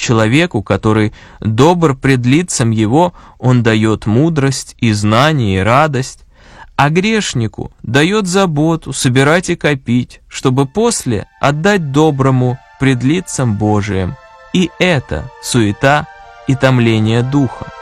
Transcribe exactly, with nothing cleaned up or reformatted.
человеку, который добр пред лицем его, он дает мудрость и знание и радость, а грешнику дает заботу собирать и копить, чтобы после отдать доброму пред лицем Божиим. И это суета и томление духа.